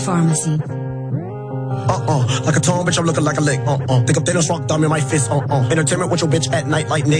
Pharmacy. Like a tone, bitch, I'm looking like a lick. Think if they don't rock, thumb in my fist. Entertainment with your bitch at night like Nick.